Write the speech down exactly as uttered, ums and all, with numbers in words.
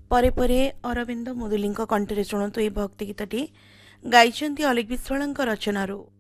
परे परे अरविंद मुदुली कंठरे शुणु भक्ति गीतटी गाइछन्ति अलिक विश्वाल रचनारू।